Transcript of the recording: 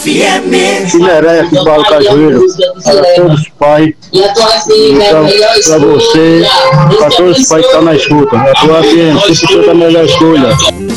Chineré, que fala Cajueiro, para todos os pais, para você, para todos os pais que estão na escuta. A tua FM, sempre a melhor escolha.